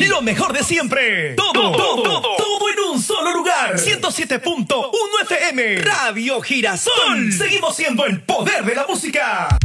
Lo mejor de siempre. Todo en un solo lugar. 107.1 FM. Radio Girasol. Seguimos siendo el poder de la música.